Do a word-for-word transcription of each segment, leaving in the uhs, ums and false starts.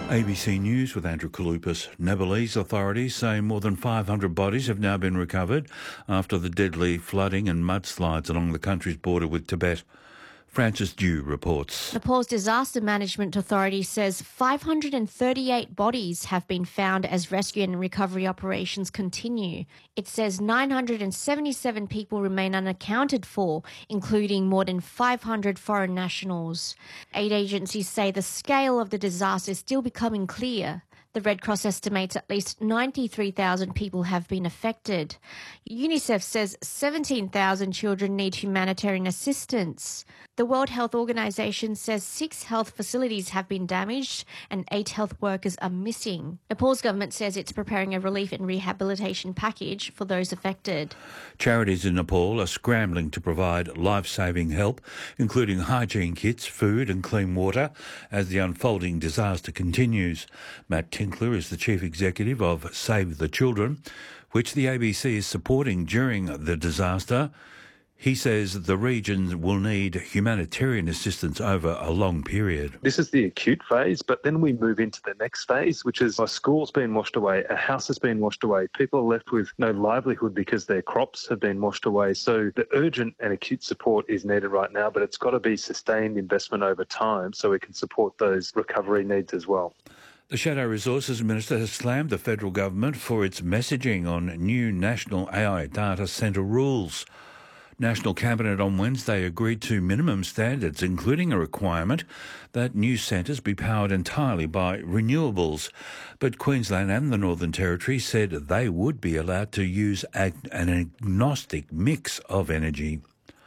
A B C News with Andrew Kalupas. Nepalese authorities say more than five hundred bodies have now been recovered after the deadly flooding and mudslides along the country's border with Tibet. Francis Dew reports. Nepal's Disaster Management Authority says five hundred thirty-eight bodies have been found as rescue and recovery operations continue. It says nine hundred seventy-seven people remain unaccounted for, including more than five hundred foreign nationals. Aid agencies say the scale of the disaster is still becoming clear. The Red Cross estimates at least ninety-three thousand people have been affected. UNICEF says seventeen thousand children need humanitarian assistance. The World Health Organization says six health facilities have been damaged and eight health workers are missing. Nepal's government says it's preparing a relief and rehabilitation package for those affected. Charities in Nepal are scrambling to provide life-saving help, including hygiene kits, food and clean water, as the unfolding disaster continues. Matt Tinkler is the Chief Executive of Save the Children, which the A B C is supporting during the disaster. He says the region will need humanitarian assistance over a long period. This is the acute phase, but then we move into the next phase, which is a school's been washed away, a house has been washed away, people are left with no livelihood because their crops have been washed away. So the urgent and acute support is needed right now, but it's got to be sustained investment over time so we can support those recovery needs as well. The Shadow Resources Minister has slammed the federal government for its messaging on new national A I data centre rules. National Cabinet on Wednesday agreed to minimum standards, including a requirement that new centres be powered entirely by renewables. But Queensland and the Northern Territory said they would be allowed to use an agnostic mix of energy.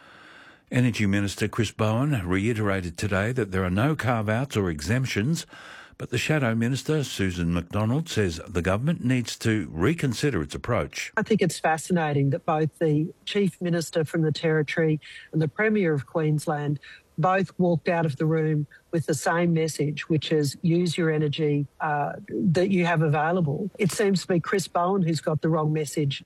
Energy Minister Chris Bowen reiterated today that there are no carve-outs or exemptions, but the Shadow Minister, Susan McDonald, says the government needs to reconsider its approach. I think it's fascinating that both the Chief Minister from the Territory and the Premier of Queensland both walked out of the room with the same message, which is use your energy uh, that you have available. It seems to be Chris Bowen who's got the wrong message.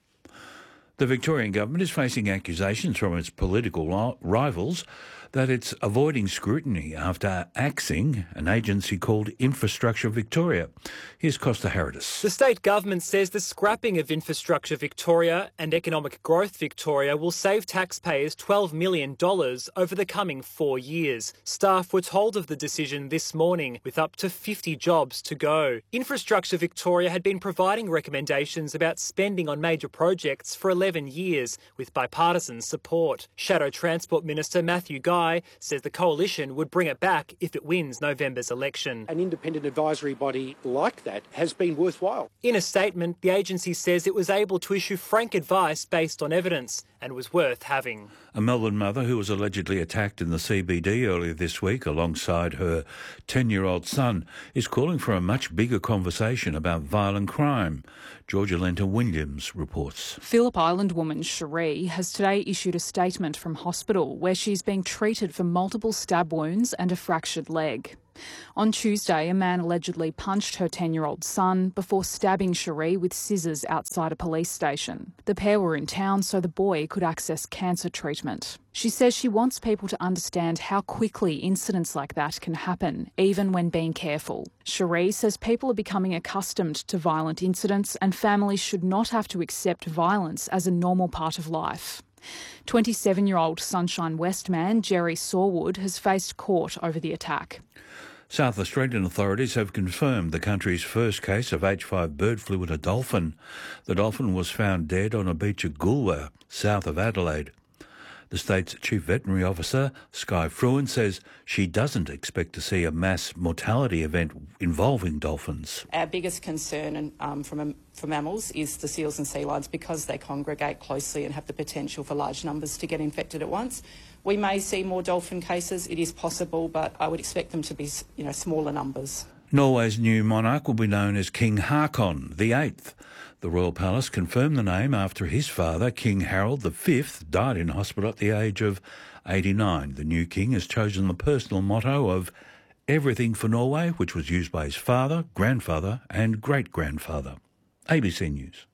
The Victorian government is facing accusations from its political rivals that it's avoiding scrutiny after axing an agency called Infrastructure Victoria. Here's Costa Herodis. The state government says the scrapping of Infrastructure Victoria and Economic Growth Victoria will save taxpayers twelve million dollars over the coming four years. Staff were told of the decision this morning, with up to fifty jobs to go. Infrastructure Victoria had been providing recommendations about spending on major projects for eleven years, with bipartisan support. Shadow Transport Minister Matthew Guy says the coalition would bring it back if it wins November's election. An independent advisory body like that has been worthwhile. In a statement, the agency says it was able to issue frank advice based on evidence and was worth having. A Melbourne mother who was allegedly attacked in the C B D earlier this week alongside her ten-year-old son is calling for a much bigger conversation about violent crime. Georgia Lenta Williams reports. Phillip Island woman Cherie has today issued a statement from hospital where she's being treated for multiple stab wounds and a fractured leg. On Tuesday, a man allegedly punched her ten-year-old son before stabbing Cherie with scissors outside a police station. The pair were in town so the boy could access cancer treatment. She says she wants people to understand how quickly incidents like that can happen, even when being careful. Cherie says people are becoming accustomed to violent incidents and families should not have to accept violence as a normal part of life. twenty-seven-year-old Sunshine West man Jerry Sawwood has faced court over the attack. South Australian authorities have confirmed the country's first case of H five bird flu in a dolphin. The dolphin was found dead on a beach at Goolwa, south of Adelaide. The state's chief veterinary officer, Sky Fruin, says she doesn't expect to see a mass mortality event involving dolphins. Our biggest concern um, from, for mammals is the seals and sea lions because they congregate closely and have the potential for large numbers to get infected at once. We may see more dolphin cases, it is possible, but I would expect them to be, you know, smaller numbers. Norway's new monarch will be known as King Haakon the Eighth. The royal palace confirmed the name after his father, King Harald the Fifth, died in hospital at the age of eighty-nine. The new king has chosen the personal motto of Everything for Norway, which was used by his father, grandfather and great-grandfather. A B C News.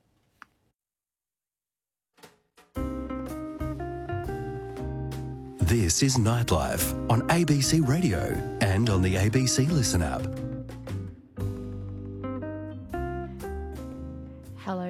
This is Nightlife on A B C Radio and on the A B C Listen app.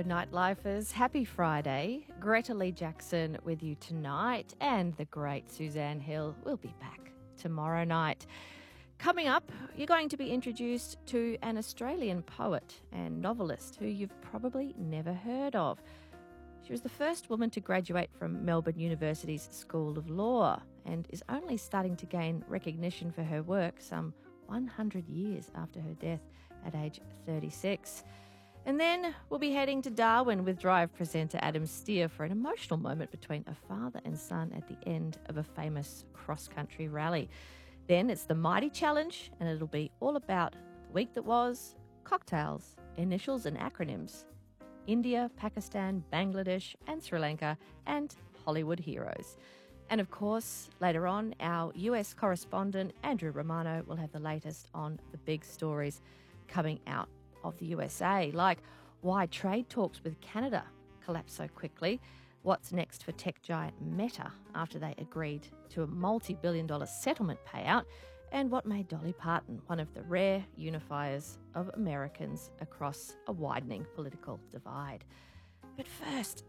Hello, Nightlifers. Happy Friday. Greta Lee Jackson with you tonight, and the great Suzanne Hill will be back tomorrow night. Coming up, you're going to be introduced to an Australian poet and novelist who you've probably never heard of. She was the first woman to graduate from Melbourne University's School of Law and is only starting to gain recognition for her work some one hundred years after her death at age thirty-six. And then we'll be heading to Darwin with Drive presenter Adam Steer for an emotional moment between a father and son at the end of a famous cross-country rally. Then it's the Mighty Challenge, and it'll be all about the week that was, cocktails, initials and acronyms, India, Pakistan, Bangladesh and Sri Lanka, and Hollywood heroes. And of course, later on, our U S correspondent Andrew Romano will have the latest on the big stories coming out of the U S A, like why trade talks with Canada collapsed so quickly, what's next for tech giant Meta after they agreed to a multi-billion dollar settlement payout, and what made Dolly Parton one of the rare unifiers of Americans across a widening political divide. But first,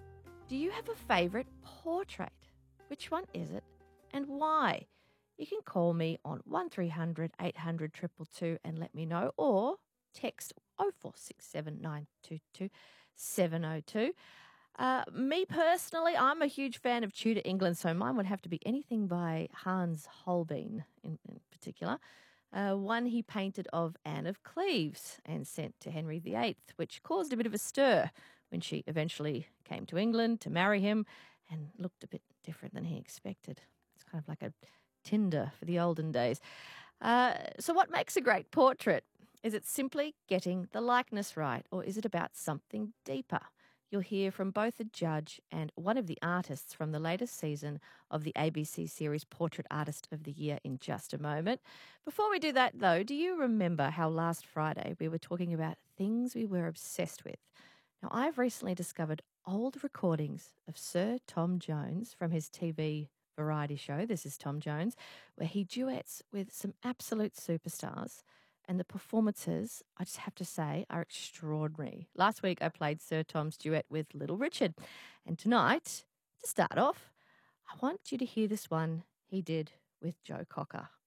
do you have a favourite portrait? Which one is it and why? You can call me on one three hundred eight hundred two two two and let me know, or text oh four six seven nine two two seven oh two. Uh, me personally, I'm a huge fan of Tudor England, so mine would have to be anything by Hans Holbein in, in particular. Uh, one he painted of Anne of Cleves and sent to Henry the Eighth, which caused a bit of a stir when she eventually came to England to marry him and looked a bit different than he expected. It's kind of like a Tinder for the olden days. Uh, so what makes a great portrait? Is it simply getting the likeness right, or is it about something deeper? You'll hear from both a judge and one of the artists from the latest season of the A B C series Portrait Artist of the Year in just a moment. Before we do that, though, do you remember how last Friday we were talking about things we were obsessed with? Now, I've recently discovered old recordings of Sir Tom Jones from his T V variety show, This Is Tom Jones, where he duets with some absolute superstars. And the performances, I just have to say, are extraordinary. Last week I played Sir Tom's duet with Little Richard. And tonight, to start off, I want you to hear this one he did with Joe Cocker.